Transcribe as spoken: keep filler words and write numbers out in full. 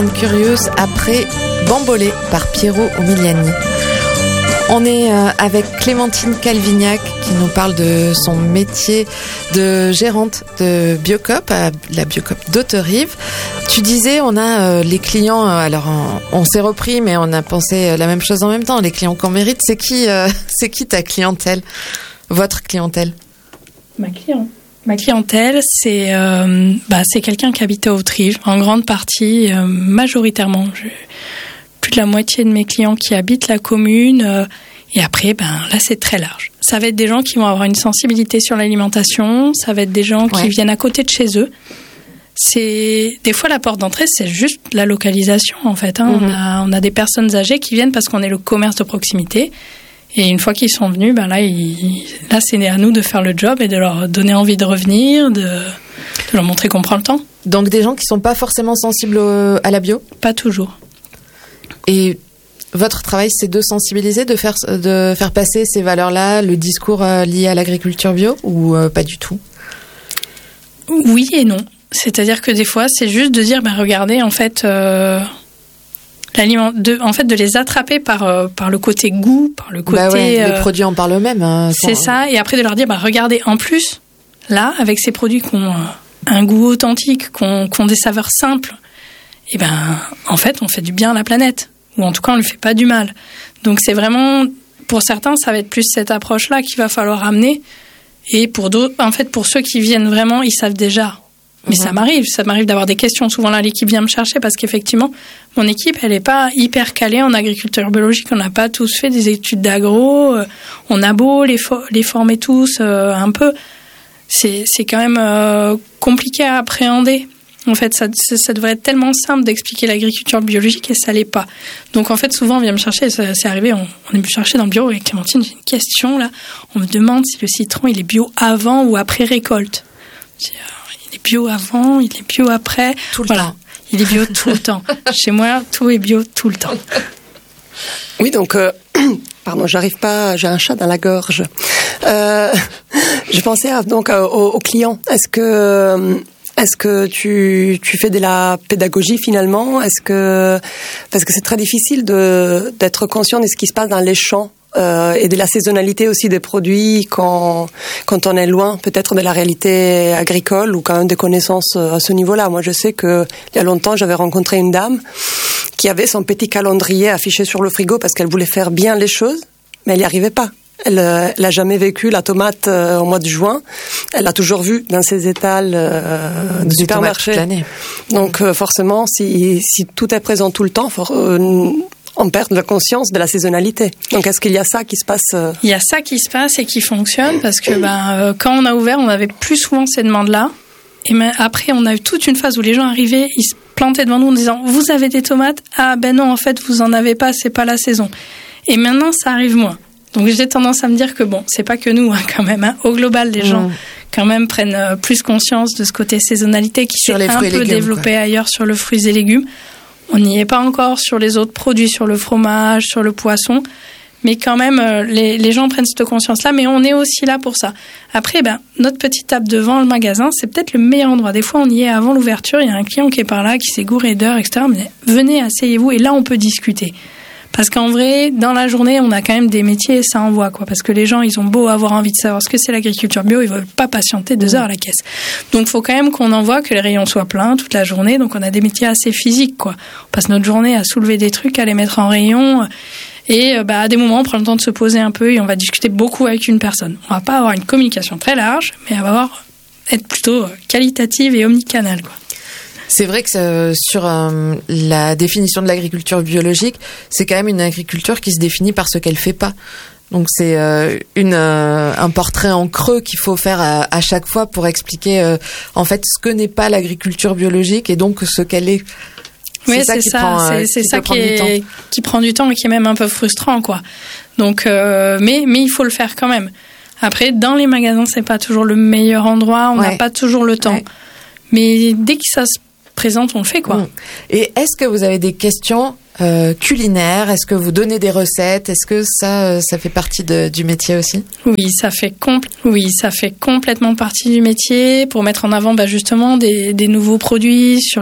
Monde curieuse après Bambolé par Piero Umiliani. On est avec Clémentine Calvignac qui nous parle de son métier de gérante de Biocoop, à la Biocoop d'Hauterive. Tu disais, on a les clients, alors on, on s'est repris, mais on a pensé la même chose en même temps. Les clients qu'on mérite, c'est qui, euh, c'est qui ta clientèle, votre clientèle? Ma client. Ma clientèle, c'est euh, bah, c'est quelqu'un qui habite à Hauterive, en grande partie, euh, majoritairement. J'ai plus de la moitié de mes clients qui habitent la commune. Euh, et après, ben là, c'est très large. Ça va être des gens qui vont avoir une sensibilité sur l'alimentation. Ça va être des gens qui ouais. viennent à côté de chez eux. C'est des fois la porte d'entrée, c'est juste la localisation en fait. Hein. Mm-hmm. On a on a des personnes âgées qui viennent parce qu'on est le commerce de proximité. Et une fois qu'ils sont venus, ben là, ils, là, c'est à nous de faire le job et de leur donner envie de revenir, de, de leur montrer qu'on prend le temps. Donc des gens qui sont pas forcément sensibles au, à la bio ? Pas toujours. Et votre travail, c'est de sensibiliser, de faire, de faire passer ces valeurs-là, le discours euh, lié à l'agriculture bio, ou euh, pas du tout ? Oui et non. C'est-à-dire que des fois, c'est juste de dire, ben regardez, en fait... Euh L'aliment, de, en fait, de les attraper par, euh, par le côté goût, par le côté... Bah ouais, euh, les produits en parlent eux-mêmes. Hein, c'est ça, et après de leur dire, bah, regardez, en plus, là, avec ces produits qui ont euh, un goût authentique, qui ont, qui ont des saveurs simples, et ben, en fait, on fait du bien à la planète. Ou en tout cas, on ne lui fait pas du mal. Donc c'est vraiment, pour certains, ça va être plus cette approche-là qu'il va falloir amener. Et pour d'autres, en fait, pour ceux qui viennent vraiment, ils savent déjà... Mais mmh. ça m'arrive, ça m'arrive d'avoir des questions. Souvent là, l'équipe vient me chercher parce qu'effectivement, mon équipe, elle n'est pas hyper calée en agriculture biologique. On n'a pas tous fait des études d'agro. On a beau les, fo- les former tous euh, un peu. C'est, c'est quand même euh, compliqué à appréhender. En fait, ça, ça devrait être tellement simple d'expliquer l'agriculture biologique et ça l'est pas. Donc en fait, souvent, on vient me chercher, ça, c'est arrivé, on, on est venu me chercher dans le bureau avec Clémentine, j'ai une question là. On me demande si le citron, il est bio avant ou après récolte. Je dis, il est bio avant, il est bio après. Tout le voilà. temps. Il est bio tout le temps. Chez moi, tout est bio tout le temps. Oui, donc, euh, pardon, j'arrive pas, j'ai un chat dans la gorge. Euh, je pensais à, donc aux, aux clients. Est-ce que, est-ce que tu, tu fais de la pédagogie finalement? Est-ce que, parce que c'est très difficile de, d'être conscient de ce qui se passe dans les champs. Euh, et de la saisonnalité aussi des produits quand quand on est loin peut-être de la réalité agricole ou quand même des connaissances à ce niveau-là. Moi, je sais que il y a longtemps, j'avais rencontré une dame qui avait son petit calendrier affiché sur le frigo parce qu'elle voulait faire bien les choses, mais elle n'y arrivait pas. Elle n'a jamais vécu la tomate euh, au mois de juin. Elle l'a toujours vue dans ses étals euh, de supermarché. Donc euh, forcément, si si tout est présent tout le temps, for, euh, on perd la conscience de la saisonnalité. Donc, est-ce qu'il y a ça qui se passe euh... Il y a ça qui se passe et qui fonctionne parce que ben, euh, quand on a ouvert, on avait plus souvent ces demandes-là. Et ben, après, on a eu toute une phase où les gens arrivaient, ils se plantaient devant nous en disant « Vous avez des tomates ? Ah ben non, en fait, vous en avez pas, c'est pas la saison. » Et maintenant, ça arrive moins. Donc, j'ai tendance à me dire que bon, c'est pas que nous, hein, quand même. Hein. Au global, les mmh. gens, quand même, prennent euh, plus conscience de ce côté saisonnalité qui sur s'est un peu légumes, développé quoi. Ailleurs sur le fruits et légumes. On n'y est pas encore sur les autres produits, sur le fromage, sur le poisson. Mais quand même, les, les gens prennent cette conscience-là. Mais on est aussi là pour ça. Après, ben, notre petite table devant le magasin, c'est peut-être le meilleur endroit. Des fois, on y est avant l'ouverture. Il y a un client qui est par là, qui s'est gouré d'heures, et cetera. Mais venez, asseyez-vous. Et là, on peut discuter. Parce qu'en vrai, dans la journée, on a quand même des métiers et ça envoie, quoi. Parce que les gens, ils ont beau avoir envie de savoir ce que c'est l'agriculture bio, ils veulent pas patienter deux heures à la caisse. Donc, il faut quand même qu'on envoie, que les rayons soient pleins toute la journée. Donc, on a des métiers assez physiques, quoi. On passe notre journée à soulever des trucs, à les mettre en rayon. Et bah, à des moments, on prend le temps de se poser un peu et on va discuter beaucoup avec une personne. On va pas avoir une communication très large, mais elle va avoir, être plutôt qualitative et omnicanale, quoi. C'est vrai que euh, sur euh, la définition de l'agriculture biologique, c'est quand même une agriculture qui se définit par ce qu'elle fait pas. Donc c'est euh, une euh, un portrait en creux qu'il faut faire à, à chaque fois pour expliquer euh, en fait ce que n'est pas l'agriculture biologique et donc ce qu'elle est. Oui, c'est ça, c'est ça, prend, c'est, c'est qui, ça qui, est, qui prend du temps et qui est même un peu frustrant, quoi. Donc, euh, mais mais il faut le faire quand même. Après, dans les magasins, c'est pas toujours le meilleur endroit, on n'a ouais. pas toujours le temps. Ouais. Mais dès que ça se présente, on le fait, quoi. Mmh. Et est-ce que vous avez des questions euh, culinaires? Est-ce que vous donnez des recettes? Est-ce que ça, ça fait partie de, du métier aussi? Oui, ça fait compl- oui, ça fait complètement partie du métier pour mettre en avant, bah, justement, des, des nouveaux produits sur